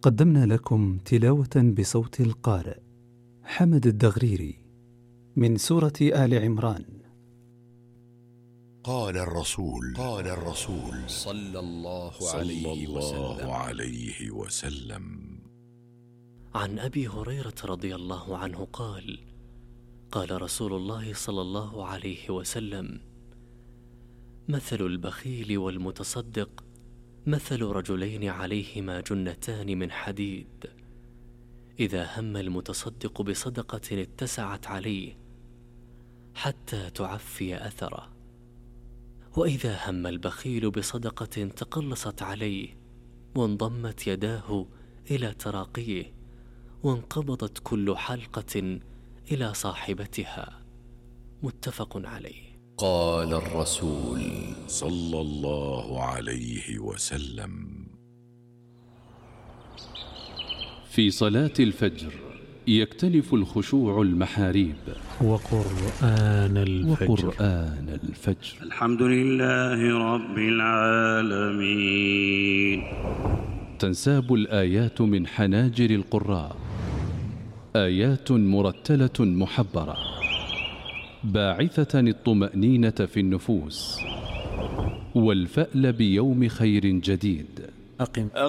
قدمنا لكم تلاوة بصوت القارئ حمد الدغريري من سورة آل عمران. قال الرسول صلى الله عليه وسلم: عن أبي هريرة رضي الله عنه قال: قال رسول الله صلى الله عليه وسلم: مثل البخيل والمتصدق مثل رجلين عليهما جنتان من حديد، إذا هم المتصدق بصدقة اتسعت عليه حتى تعفي أثره، وإذا هم البخيل بصدقة تقلصت عليه وانضمت يداه إلى تراقيه وانقبضت كل حلقة إلى صاحبتها. متفق عليه. قال الرسول صلى الله عليه وسلم: في صلاة الفجر يختلف الخشوع المحاريب. وقرآن الفجر. الحمد لله رب العالمين. تنساب الآيات من حناجر القراء، آيات مرتلة محبرة باعثة الطمأنينة في النفوس والفأل بيوم خير جديد. أقم